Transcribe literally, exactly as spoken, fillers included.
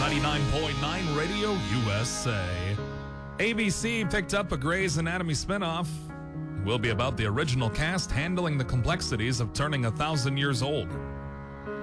ninety-nine point nine Radio U S A. A B C picked up a Grey's Anatomy spinoff. It will be about the original cast handling the complexities of turning a thousand years old.